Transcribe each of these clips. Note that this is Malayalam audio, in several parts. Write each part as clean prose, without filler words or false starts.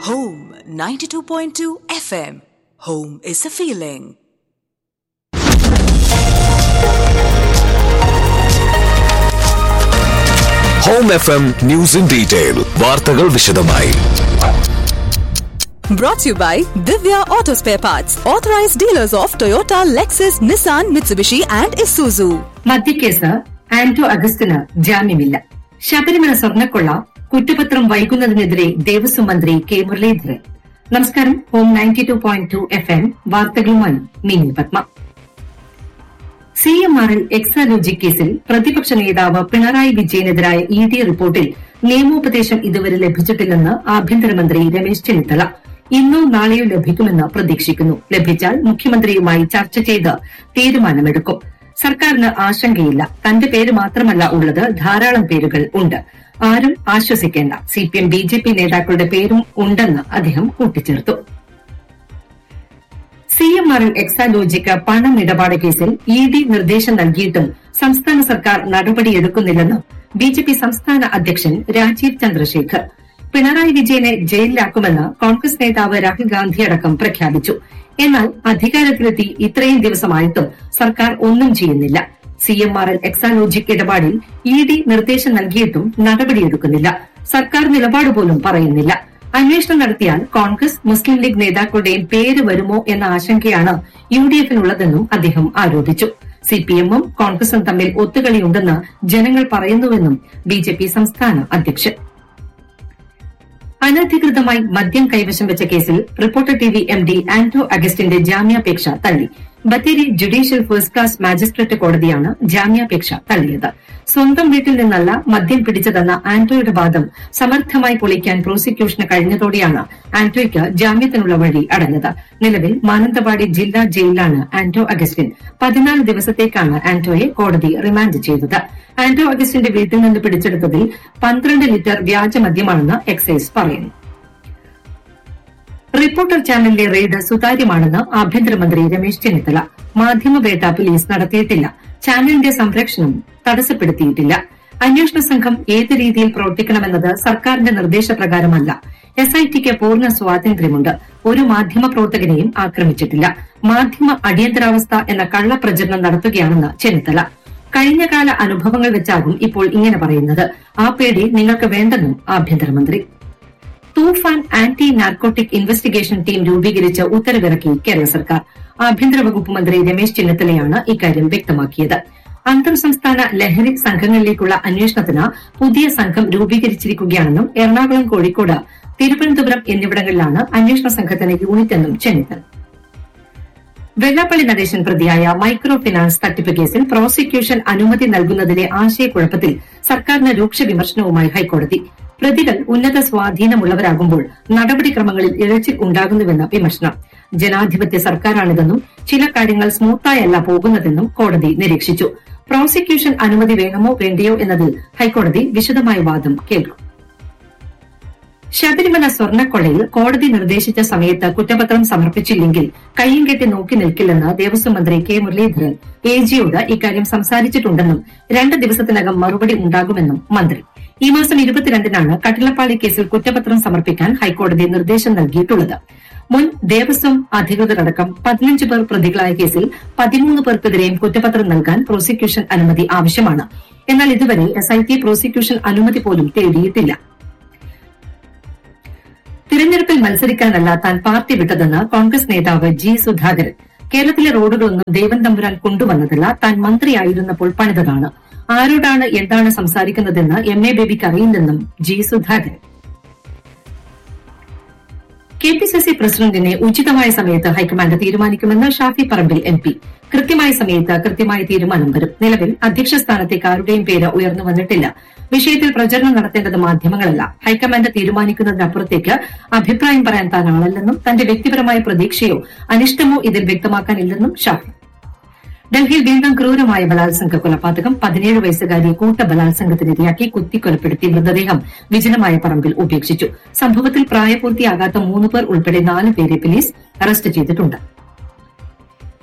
Home 92.2 FM. Home is a feeling. Home FM News in Detail. വാർത്തകൾ വിശദമായി. Brought to you by Divya Auto Spare Parts, authorized dealers of Toyota, Lexus, Nissan, Mitsubishi and Isuzu. മദ്യക്കേസ് Anto Augustine ജാമ്യമില്ല. Sabarimala സ്വർണ്ണക്കൊള്ള കുറ്റപത്രം വൈകുന്നതിനെതിരെ ദേവസ്വം മന്ത്രി കെ മുരളീധരൻ. നമസ്കാരം. ഹോം 92.2 FM വാർത്തകളുമായി മിനി പത്മ. CMRL എക്സാലോജി കേസിൽ പ്രതിപക്ഷ നേതാവ് പിണറായി വിജയനെതിരായ ED റിപ്പോർട്ടിൽ നിയമോപദേശം ഇതുവരെ ലഭിച്ചിട്ടില്ലെന്ന് ആഭ്യന്തരമന്ത്രി രമേശ് ചെന്നിത്തല. ഇന്നോ നാളെയോ ലഭിക്കുമെന്ന് പ്രതീക്ഷിക്കുന്നു. ലഭിച്ചാൽ മുഖ്യമന്ത്രിയുമായി ചർച്ച ചെയ്ത് തീരുമാനമെടുക്കും. സർക്കാരിന് ആശങ്കയില്ല. തന്റെ പേര് മാത്രമല്ല ഉള്ളത്, ധാരാളം പേരുകൾ ഉണ്ട്. ആരും ആശ്വസിക്കേണ്ട. CPM BJP നേതാക്കളുടെ പേരും ഉണ്ടെന്ന് അദ്ദേഹം കൂട്ടിച്ചേർത്തു. CMRL എക്സാലോജിക്ക് പണമിടപാട് കേസിൽ ED നിർദ്ദേശം നൽകിയിട്ടും സംസ്ഥാന സർക്കാർ നടപടിയെടുക്കുന്നില്ലെന്ന് BJP സംസ്ഥാന അധ്യക്ഷൻ രാജീവ് ചന്ദ്രശേഖർ. പിണറായി വിജയനെ ജയിലിലാക്കുമെന്ന് കോൺഗ്രസ് നേതാവ് രാഹുൽ ഗാന്ധിയടക്കം പ്രഖ്യാപിച്ചു. എന്നാൽ അധികാരത്തിലെത്തി ഇത്രയും ദിവസമായിട്ടും സർക്കാർ ഒന്നും ചെയ്യുന്നില്ല. CMRL എക്സാലോജിക് ഇടപാടിൽ ED നിർദ്ദേശം നൽകിയിട്ടും നടപടിയെടുക്കുന്നില്ല. സർക്കാർ നിലപാട് പോലും പറയുന്നില്ല. അന്വേഷണം നടത്തിയാൽ കോൺഗ്രസ്, മുസ്ലിം ലീഗ് നേതാക്കളുടെയും പേര് വരുമോ എന്ന ആശങ്കയാണ് UDFനുള്ളതെന്നും അദ്ദേഹം ആരോപിച്ചു. CPMഉം കോൺഗ്രസും തമ്മിൽ ഒത്തുകളിയുണ്ടെന്ന് ജനങ്ങൾ പറയുന്നുവെന്നും BJP സംസ്ഥാന അധ്യക്ഷൻ. അനധികൃതമായി മദ്യം കൈവശം വെച്ച കേസിൽ റിപ്പോർട്ടർ TV MD ആന്റോ അഗസ്റ്റിന്റെ ജാമ്യാപേക്ഷ തള്ളി. Bathery judicial first class magistrate കോടതിയാണ് ജാമ്യാപേക്ഷ തള്ളിയത്. സ്വന്തം വീട്ടിൽ നിന്നല്ല മദ്യം പിടിച്ചതെന്ന ആന്റോയുടെ വാദം സമർത്ഥമായി പൊളിക്കാൻ പ്രോസിക്യൂഷന് കഴിഞ്ഞതോടെയാണ് ആന്റോയ്ക്ക് ജാമ്യത്തിനുള്ള വഴി അടഞ്ഞത്. നിലവിൽ മാനന്തവാടി ജില്ലാ ജയിലിലാണ് ആന്റോ അഗസ്റ്റിൻ. 14 ദിവസത്തേക്കാണ് ആന്റോയെ കോടതി റിമാൻഡ് ചെയ്തത്. ആന്റോ അഗസ്റ്റിന്റെ വീട്ടിൽ നിന്ന് പിടിച്ചെടുത്തതിൽ 12 ലിറ്റർ വ്യാജമദ്യമാണെന്ന് എക്സൈസ് പറയുന്നു. റിപ്പോർട്ടർ ചാനലിലെ റെയ്ഡ് സുതാര്യമാണെന്ന് ആഭ്യന്തരമന്ത്രി രമേശ് ചെന്നിത്തല. മാധ്യമവേട്ട പോലീസ് നടത്തിയിട്ടില്ല. ചാനലിന്റെ സംരക്ഷണം തടസ്സപ്പെടുത്തിയിട്ടില്ല. അന്വേഷണ സംഘം ഏത് രീതിയിൽ പ്രവർത്തിക്കണമെന്നത് സർക്കാരിന്റെ നിർദ്ദേശപ്രകാരമല്ല. SITക്ക് പൂർണ്ണ സ്വാതന്ത്ര്യമുണ്ട്. ഒരു മാധ്യമ പ്രവർത്തകനെയും ആക്രമിച്ചിട്ടില്ല. മാധ്യമ അടിയന്തരാവസ്ഥ എന്ന കള്ളപ്രചരണം നടത്തുകയാണെന്ന് ചെന്നിത്തല. കഴിഞ്ഞകാല അനുഭവങ്ങൾ വെച്ചാകും ഇപ്പോൾ ഇങ്ങനെ പറയുന്നത്. ആ പേടി നിങ്ങൾക്ക് വേണ്ടെന്നും ആഭ്യന്തരമന്ത്രി. തൂഫാൻ ആന്റി നാർക്കോട്ടിക് ഇൻവെസ്റ്റിഗേഷൻ ടീം രൂപീകരിച്ച് ഉത്തരവിറക്കി കേരള സർക്കാർ. ആഭ്യന്തര വകുപ്പ് മന്ത്രി രമേശ് ചെന്നിത്തലയാണ് ഇക്കാര്യം വ്യക്തമാക്കിയത്. അന്തർ സംസ്ഥാന ലഹരി സംഘങ്ങളിലേക്കുള്ള അന്വേഷണത്തിന് പുതിയ സംഘം രൂപീകരിച്ചിരിക്കുകയാണെന്നും എറണാകുളം, കോഴിക്കോട്, തിരുവനന്തപുരം എന്നിവിടങ്ങളിലാണ് അന്വേഷണ സംഘത്തിന് യൂണിറ്റെന്നും ചെന്നിത്തല. വെള്ളാപ്പള്ളി നടേശൻ പ്രതിയായ മൈക്രോ ഫിനാൻസ് തട്ടിപ്പ് കേസിൽ പ്രോസിക്യൂഷൻ അനുമതി നൽകുന്നതിലെ ആശയക്കുഴപ്പത്തിൽ സർക്കാരിന് രൂക്ഷ വിമർശനവുമായി ഹൈക്കോടതി. പ്രതികൾ ഉന്നത സ്വാധീനമുള്ളവരാകുമ്പോൾ നടപടിക്രമങ്ങളിൽ ഇഴച്ചിൽ ഉണ്ടാകുന്നുവെന്ന് വിമർശനം. ജനാധിപത്യ സർക്കാരാണിതെന്നും ചില കാര്യങ്ങൾ സ്മൂത്തായല്ല പോകുന്നതെന്നും കോടതി നിരീക്ഷിച്ചു. പ്രോസിക്യൂഷൻ അനുമതി വേണമോ വേണ്ടയോ എന്നതിൽ ഹൈക്കോടതി വിശദമായ വാദം കേൾക്കും. ശബരിമല സ്വർണ്ണക്കൊള്ളയിൽ കോടതി നിർദ്ദേശിച്ച സമയത്ത് കുറ്റപത്രം സമർപ്പിച്ചില്ലെങ്കിൽ കയ്യും കെട്ടി നോക്കി നിൽക്കില്ലെന്ന് ദേവസ്വം മന്ത്രി കെ മുരളീധരൻ AGയോട് ഇക്കാര്യം സംസാരിച്ചിട്ടുണ്ടെന്നും 2 ദിവസത്തിനകം മറുപടി ഉണ്ടാകുമെന്നും മന്ത്രി. ഈ മാസം 22-നാണ് കട്ടിളപ്പാളി കേസിൽ കുറ്റപത്രം സമർപ്പിക്കാൻ ഹൈക്കോടതി നിർദ്ദേശം നൽകിയിട്ടുള്ളത്. മുൻ ദേവസ്വം അധികൃതരടക്കം 15 പേർ പ്രതികളായ കേസിൽ 13 പേർക്കെതിരെയും കുറ്റപത്രം നൽകാൻ പ്രോസിക്യൂഷൻ അനുമതി ആവശ്യമാണ്. എന്നാൽ ഇതുവരെ SIT പ്രോസിക്യൂഷൻ അനുമതി പോലും തേടിയിട്ടില്ല. തിരഞ്ഞെടുപ്പിൽ മത്സരിക്കാനല്ല താൻ പാർട്ടി വിട്ടതെന്ന് കോൺഗ്രസ് നേതാവ് G. സുധാകരൻ. കേരളത്തിലെ റോഡുകളൊന്നും ദൈവം തമ്പുരാൻ കൊണ്ടുവന്നതല്ല, താൻ മന്ത്രിയായിരുന്നപ്പോൾ പണിതതാണ്. ആരോടാണ് എന്താണ് സംസാരിക്കുന്നതെന്ന് MA ബേബിക്ക് അറിയില്ലെന്നും G. സുധാകരൻ. KPCC പ്രസിഡന്റിനെ ഉചിതമായ സമയത്ത് ഹൈക്കമാൻഡ് തീരുമാനിക്കുമെന്ന് ഷാഫി പറമ്പിൽ MP. കൃത്യമായ സമയത്ത് കൃത്യമായ തീരുമാനം വരും. നിലവിൽ അധ്യക്ഷ സ്ഥാനത്തേക്ക് ആരുടെയും പേര് ഉയർന്നു വന്നിട്ടില്ല. വിഷയത്തിൽ പ്രചരണം നടത്തേണ്ടത് മാധ്യമങ്ങളല്ല. ഹൈക്കമാൻഡ് തീരുമാനിക്കുന്നതിനപ്പുറത്തേക്ക് അഭിപ്രായം പറയാൻ താൻ ആളല്ലെന്നും തന്റെ വ്യക്തിപരമായ പ്രതീക്ഷയോ അനിഷ്ടമോ ഇതിൽ വ്യക്തമാക്കാനില്ലെന്നും ഷാഫി. ഡൽഹിയിൽ വീണ്ടും ക്രൂരമായ ബലാത്സംഗ കൊലപാതകം. 17 വയസ്സുകാരിയെ കൂട്ട ബലാത്സംഗത്തിനിരയാക്കി കുത്തിക്കൊലപ്പെടുത്തി മൃതദേഹം വിജനമായ പറമ്പിൽ ഉപേക്ഷിച്ചു. സംഭവത്തിൽ പ്രായപൂർത്തിയാകാത്ത 3 പേർ ഉൾപ്പെടെ 4 പേരെ പോലീസ് അറസ്റ്റ് ചെയ്തിട്ടുണ്ട്.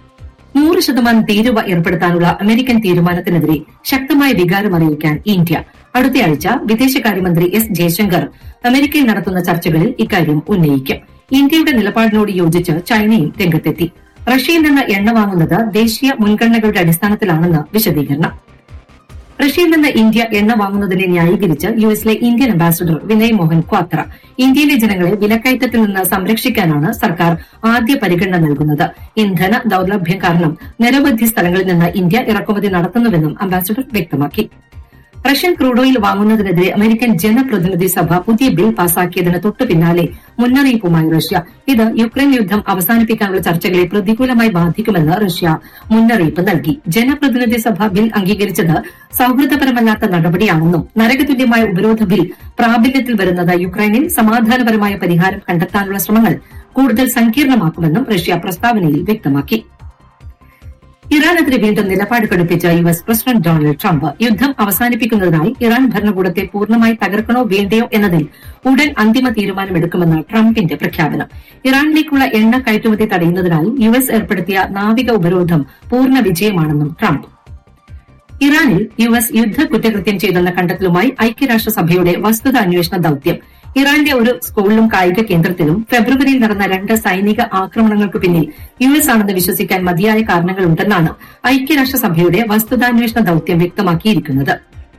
100% തീരുവ ഏർപ്പെടുത്താനുള്ള അമേരിക്കൻ തീരുമാനത്തിനെതിരെ ശക്തമായ വികാരമറിയിക്കാൻ ഇന്ത്യ. അടുത്തയാഴ്ച വിദേശകാര്യമന്ത്രി എസ് ജയശങ്കർ അമേരിക്കയിൽ നടത്തുന്ന ചർച്ചകളിൽ ഇക്കാര്യം ഉന്നയിക്കും. ഇന്ത്യയുടെ നിലപാടിനോട് യോജിച്ച് ചൈനയും രംഗത്തെത്തി. റഷ്യയിൽ നിന്ന് എണ്ണ വാങ്ങുന്നത് ദേശീയ മുൻഗണനകളുടെ അടിസ്ഥാനത്തിലാണെന്ന് വിശദീകരണം. റഷ്യയിൽ നിന്ന് ഇന്ത്യ എണ്ണ വാങ്ങുന്നതിനെ ന്യായീകരിച്ച് യുഎസിലെ ഇന്ത്യൻ അംബാസിഡർ വിനയ് മോഹൻ ക്വാത്ര ഇന്ത്യയിലെ ജനങ്ങളെ വിലക്കയറ്റത്തിൽ നിന്ന് സംരക്ഷിക്കാനാണ് സർക്കാർ ആദ്യ പരിഗണന നൽകുന്നത്. ഇന്ധന ദൌർലഭ്യം കാരണം നിരവധി സ്ഥലങ്ങളിൽ നിന്ന് ഇന്ത്യ ഇറക്കുമതി നടത്തുന്നുവെന്നും അംബാസിഡർ വ്യക്തമാക്കി. റഷ്യൻ ക്രൂഡ് ഓയിൽ വാങ്ങുന്നതിനെതിരെ അമേരിക്കൻ ജനപ്രതിനിധി സഭ പുതിയ ബിൽ പാസാക്കിയതിന് തൊട്ടു പിന്നാലെ മുന്നറിയിപ്പുമായി റഷ്യ. ഇത് യുക്രൈൻ യുദ്ധം അവസാനിപ്പിക്കാനുള്ള ചർച്ചകളെ പ്രതികൂലമായി ബാധിക്കുമെന്ന് റഷ്യ മുന്നറിയിപ്പ് നൽകി. ജനപ്രതിനിധി സഭ ബിൽ അംഗീകരിച്ചത് സൌഹൃദപരമല്ലാത്ത നടപടിയാണെന്നും നരകതുല്യമായ ഉപരോധ ബിൽ പ്രാബല്യത്തിൽ വരുന്നത് യുക്രൈനിൽ സമാധാനപരമായ പരിഹാരം കണ്ടെത്താനുള്ള ശ്രമങ്ങൾ കൂടുതൽ സങ്കീർണമാക്കുമെന്നും റഷ്യ പ്രസ്താവനയിൽ വ്യക്തമാക്കി. ഇറാനെതിരെ വീണ്ടും നിലപാട് കടുപ്പിച്ച യുഎസ് പ്രസിഡന്റ് ഡൊണാൾഡ് ട്രംപ് യുദ്ധം അവസാനിപ്പിക്കുന്നതിനായി ഇറാൻ ഭരണകൂടത്തെ പൂർണ്ണമായി തകർക്കണോ വേണ്ടയോ എന്നതിൽ ഉടൻ അന്തിമ തീരുമാനമെടുക്കുമെന്ന് ട്രംപിന്റെ പ്രഖ്യാപനം. ഇറാനിലേക്കുള്ള എണ്ണ കയറ്റുമതി തടയുന്നതിനായി യുഎസ് ഏർപ്പെടുത്തിയ നാവിക ഉപരോധം പൂർണ്ണ വിജയമാണെന്നും ട്രംപ്. ഇറാനിൽ യുഎസ് യുദ്ധ കുറ്റകൃത്യം ചെയ്തെന്ന കണ്ടെത്തലുമായി ഐക്യരാഷ്ട്രസഭയുടെ വസ്തുതാന്വേഷണ ദൌത്യം. ഇറാന്റെ ഒരു സ്കൂളിലും കായിക കേന്ദ്രത്തിലും ഫെബ്രുവരിയിൽ നടന്ന 2 സൈനിക ആക്രമണങ്ങൾക്ക് പിന്നിൽ യുഎസ് ആണെന്ന് വിശ്വസിക്കാൻ മതിയായ കാരണങ്ങളുണ്ടെന്നാണ് ഐക്യരാഷ്ട്രസഭയുടെ വസ്തുതാന്വേഷണ ദൌത്യം വ്യക്തമാക്കിയിരിക്കുന്നത്.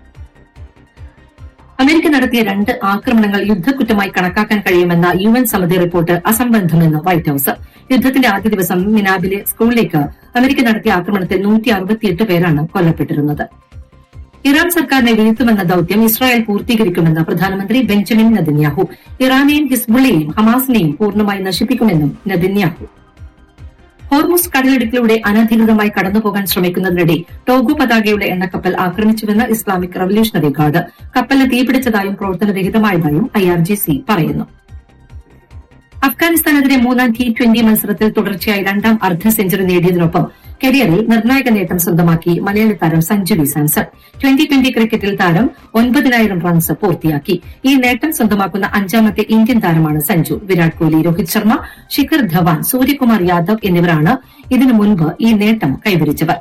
അമേരിക്ക നടത്തിയ 2 ആക്രമണങ്ങൾ യുദ്ധക്കുറ്റമായി കണക്കാക്കാൻ കഴിയുമെന്ന യുഎൻ സമിതി റിപ്പോർട്ട് അസംബന്ധമെന്ന് വൈറ്റ് ഹൌസ്. യുദ്ധത്തിന്റെ ആദ്യ ദിവസം മിനാബിലെ സ്കൂളിലേക്ക് അമേരിക്ക നടത്തിയ ആക്രമണത്തിൽ 168 പേരാണ് കൊല്ലപ്പെട്ടിരുന്നത്. ഇറാൻ സർക്കാരിനെ വീഴ്ത്തുമെന്ന ദൌത്യം ഇസ്രായേൽ പൂർത്തീകരിക്കുമെന്ന് പ്രധാനമന്ത്രി ബെഞ്ചമിൻ നെതന്യാഹു. ഇറാനെയും ഹിസ്ബുള്ളയെയും ഹമാസിനെയും പൂർണ്ണമായി നശിപ്പിക്കുമെന്നും നെതന്യാഹു. ഹോർമുസ് കടലിടുക്കിലൂടെ അനധികൃതമായി കടന്നുപോകാൻ ശ്രമിക്കുന്നതിനിടെ ടോഗോ പതാകയുടെ എണ്ണക്കപ്പൽ ആക്രമിച്ചുവെന്ന് ഇസ്ലാമിക് റവല്യൂഷണറി ഗാർഡ്. കപ്പലിന് തീപിടിച്ചതായും പ്രവർത്തനരഹിതമായതായും IRGC പറയുന്നു. അഫ്ഗാനിസ്ഥാനെതിരെ 3ാം T20 മത്സരത്തിൽ തുടർച്ചയായി 2ാം അർദ്ധ സെഞ്ചുറി നേടിയതിനൊപ്പം കരിയറിൽ നിർണായക നേട്ടം സ്വന്തമാക്കി മലയാളി താരം സഞ്ജു വി സാംസൺ. 2020 ക്രിക്കറ്റിൽ താരം 9,000 റൺസ് പൂർത്തിയാക്കി. ഈ നേട്ടം സ്വന്തമാക്കുന്ന 5ാമത്തെ ഇന്ത്യൻ താരമാണ് സഞ്ജു. വിരാട് കോഹ്ലി, രോഹിത് ശർമ്മ, ശിഖർ ധവാൻ, സൂര്യകുമാർ യാദവ് എന്നിവരാണ് ഇതിനു മുൻപ് ഈ നേട്ടം കൈവരിച്ചവർ.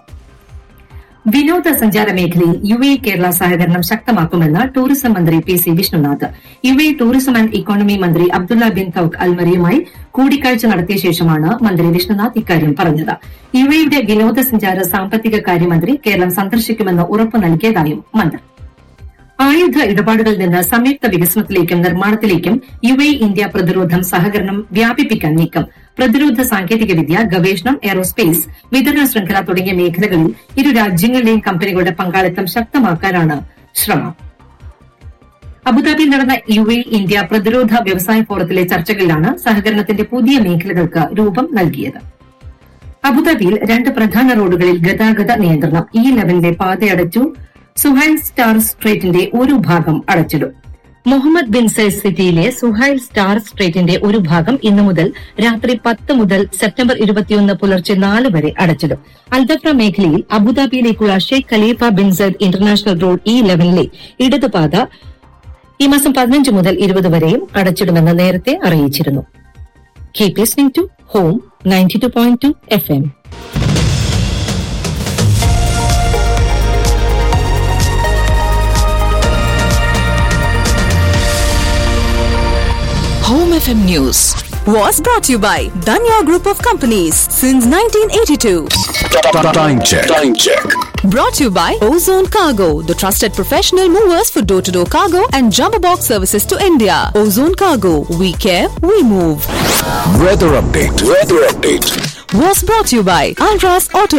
വിനോദസഞ്ചാര മേഖലയിൽ UAE കേരള സഹകരണം ശക്തമാക്കുമെന്ന് ടൂറിസം മന്ത്രി PC Vishnunath. UAE tourism and economy മന്ത്രി അബ്ദുള്ള ബിൻ തൌക്ക് അൽമറിയുമായി കൂടിക്കാഴ്ച നടത്തിയ ശേഷമാണ് മന്ത്രി വിഷ്ണുനാഥ് ഇക്കാര്യം പറഞ്ഞത്. UAEയുടെ വിനോദസഞ്ചാര സാമ്പത്തിക കാര്യമന്ത്രി കേരളം സന്ദർശിക്കുമെന്ന് ഉറപ്പു നൽകിയതായും മന്ത്രി. ആയുധ ഇടപാടുകളിൽ നിന്ന് സംയുക്ത വികസനത്തിലേക്കും നിർമ്മാണത്തിലേക്കും UAE ഇന്ത്യ പ്രതിരോധം സഹകരണം വ്യാപിപ്പിക്കാൻ നീക്കം. പ്രതിരോധ സാങ്കേതികവിദ്യ, ഗവേഷണം, എയ്റോസ്പേസ്, വിതരണ ശൃംഖല തുടങ്ങിയ മേഖലകളിൽ ഇരു രാജ്യങ്ങളുടെയും കമ്പനികളുടെ പങ്കാളിത്തം ശക്തമാക്കാനാണ് ശ്രമം. അബുദാബിയിൽ നടന്ന UAE ഇന്ത്യ പ്രതിരോധ വ്യവസായ ഫോറത്തിലെ ചർച്ചകളിലാണ് സഹകരണത്തിന്റെ പുതിയ മേഖലകൾക്ക് രൂപം നൽകിയത്. അബുദാബിയിൽ 2 പ്രധാന റോഡുകളിൽ ഗതാഗത നിയന്ത്രണം. ഈ ലെവലിലെ പാതയടച്ചു. സുഹൈൽ സ്റ്റാർ സ്ട്രീറ്റിന്റെ ഒരു ഭാഗം അടച്ചിടും. മുഹമ്മദ് ബിൻ സയ്യിദ് സിറ്റിയിലെ സുഹൈൽ സ്റ്റാർ സ്ട്രീറ്റിന്റെ ഒരു ഭാഗം ഇന്നു മുതൽ രാത്രി 10 മുതൽ സെപ്റ്റംബർ 21 പുലർച്ചെ 4 വരെ അടച്ചിടും. അൽദഫ്ര മേഖലയിൽ അബുദാബിയിലേക്കുള്ള Sheikh Khalifa bin Sayyid international road ഈ ലെവലിലെ ഇടതുപാത ഈ മാസം 15 മുതൽ 20 വരെയും അടച്ചിടുമെന്ന് നേരത്തെ അറിയിച്ചിരുന്നു. Keep listening to home 92.2 FM. Home FM News was brought to you by Danya Group of Companies since 1982. Time check. Brought to you by Ozone Cargo, the trusted professional movers for door-to-door cargo and jumbo box services to India. Ozone Cargo, we care, we move. Weather update. Was brought to you by Alras Auto